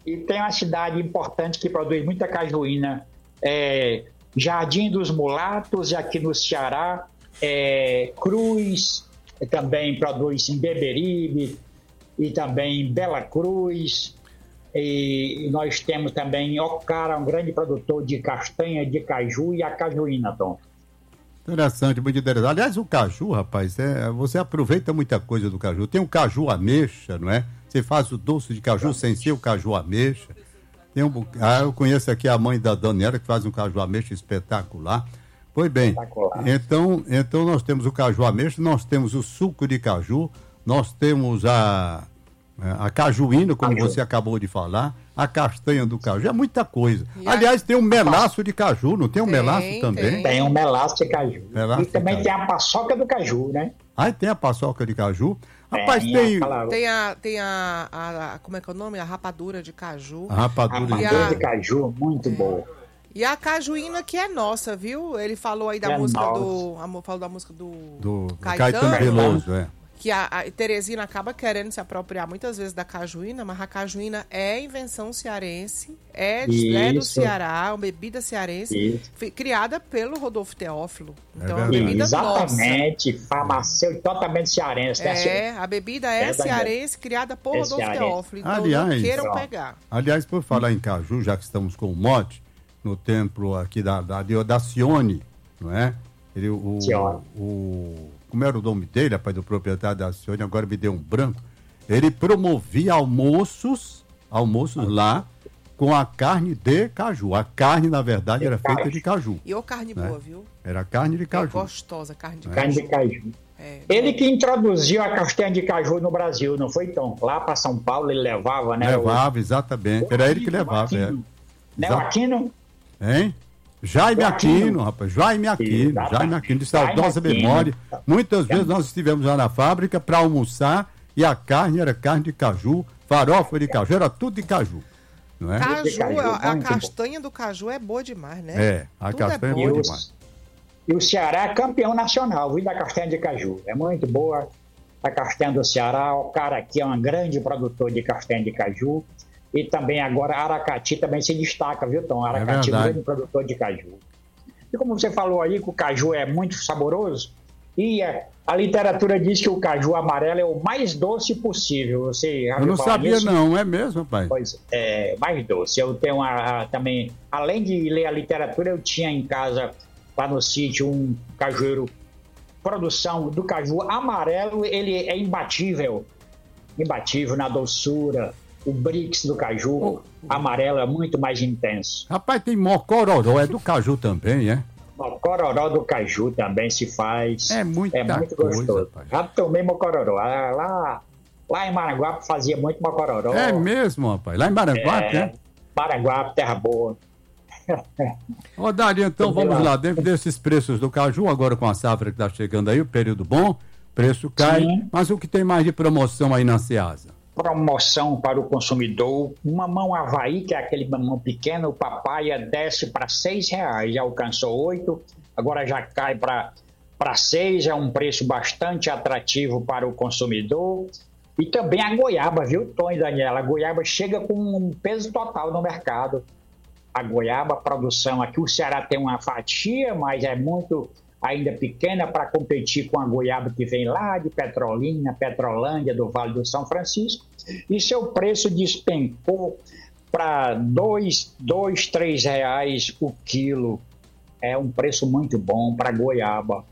E tem uma cidade importante que produz muita cajuína, Jardim dos Mulatos, aqui no Ceará, Cruz, também produz em Beberibe, e também em Bela Cruz, e nós temos também Ocara, um grande produtor de castanha, de caju e a cajuína, Tom. Interessante, muito interessante. Aliás, o caju, rapaz, você aproveita muita coisa do caju. Tem o caju ameixa, não é? Você faz o doce de caju sem ser o caju ameixa. Eu conheço aqui a mãe da Daniela, que faz um caju ameixa espetacular. Pois bem, então nós temos o caju ameixa, nós temos o suco de caju, nós temos a cajuína, como você acabou de falar, a castanha do caju, é muita coisa. Aliás, tem um melaço de caju, não tem um melaço também? Tem um melaço de caju. E também tem a paçoca do caju, né? Tem a paçoca de caju. Rapaz, tem a como é que é o nome? A rapadura de caju. A rapadura de caju, muito boa. E a cajuína que é nossa, viu? Ele falou aí da música falou da música do Caetano Veloso, que a Teresina acaba querendo se apropriar muitas vezes da cajuína, mas a cajuína é invenção cearense, é do Ceará, uma bebida cearense, criada pelo Rodolfo Teófilo. Então, é uma bebida exatamente, farmacêutico totalmente cearense. A bebida é cearense, criada por Rodolfo Teófilo. Então, não queiram pegar. Aliás, por falar em caju, já que estamos com o mote, no templo aqui da Cione, não é? Como era o nome dele, rapaz, do proprietário da Cione, agora me deu um branco. Ele promovia almoços lá com a carne de caju. A carne, na verdade, era feita de caju. E carne boa, viu? Era carne de caju. Gostosa, carne de caju. Carne de caju. Ele que introduziu a castanha de caju no Brasil, não foi, Tom? Lá para São Paulo ele levava, né? Levava, exatamente. Era ele que levava. Não é o Aquino? Hein? Jaime Aquino, rapaz, Jaime Aquino, de saudosa memória. Muitas vezes nós estivemos lá na fábrica para almoçar e a carne era carne de caju, farofa de caju, era tudo de caju. Não é? A castanha do caju é boa demais, né? A castanha é boa demais. E o Ceará é campeão nacional, viu, da castanha de caju. É muito boa a castanha do Ceará. O cara aqui é um grande produtor de castanha de caju. E também agora Aracati também se destaca, viu, Tom? Aracati é um grande produtor de caju. E como você falou aí que o caju é muito saboroso, e a literatura diz que o caju amarelo é o mais doce possível. Você já Eu não sabia isso? Não, é mesmo, pai? Pois mais doce. Eu tenho também, além de ler a literatura, eu tinha em casa, lá no sítio, um cajueiro, produção do caju amarelo, ele é imbatível na doçura. O brix do caju amarelo é muito mais intenso. Rapaz, tem mocororó, é do caju também, é? Mocororó do caju também se faz. É muito gostoso. Rapaz. Já tomei mocororó. Lá em Maranguape fazia muito mocororó. É mesmo, rapaz? Lá em Maranguape, né? Maranguape, terra boa. Dário, então vamos lá. Dentro desses preços do caju, agora com a safra que está chegando aí, o período bom, preço cai. Sim. Mas o que tem mais de promoção aí na Ceasa? Promoção para o consumidor, um mamão Havaí, que é aquele mamão pequeno, o papaya desce para R$6, já alcançou 8, agora já cai para 6, é um preço bastante atrativo para o consumidor. E também a goiaba, viu, Tom e Daniela? A goiaba chega com um peso total no mercado. A goiaba, a produção aqui, o Ceará tem uma fatia, mas é muito ainda pequena para competir com a goiaba que vem lá de Petrolina, Petrolândia, do Vale do São Francisco, e seu preço despencou para R$2, R$3 o quilo. É um preço muito bom para goiaba.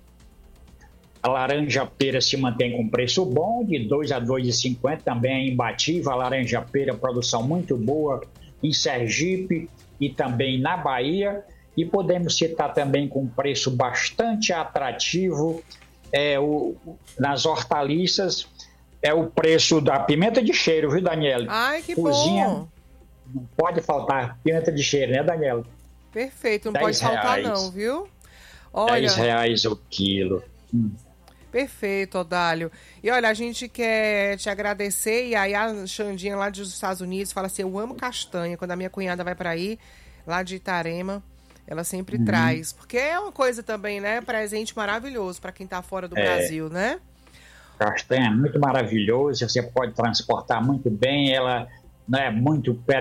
A laranja-pera se mantém com preço bom, de R$2 a R$2,50, também é imbatível. A laranja-pera, produção muito boa em Sergipe e também na Bahia. E podemos citar também com preço bastante atrativo nas hortaliças, o preço da pimenta de cheiro, viu, Daniela? Ai, que bom! Não pode faltar pimenta de cheiro, né, Daniela? Perfeito, não pode faltar não, viu? Olha, R$10 o quilo. Perfeito, Odálio. E olha, a gente quer te agradecer, e aí a Xandinha lá dos Estados Unidos fala assim, eu amo castanha, quando a minha cunhada vai para aí, lá de Itarema, ela sempre traz, porque é uma coisa também, né, presente maravilhoso para quem está fora do Brasil, né? Castanha é muito maravilhoso, você pode transportar muito bem, ela não é muito